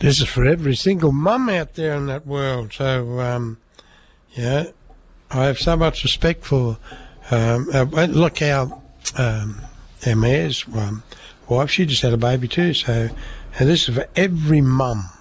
This is for every single mum out there in that world. So, yeah, I have so much respect for. Look, our mayor's wife, she just had a baby too. So, and this is for every mum.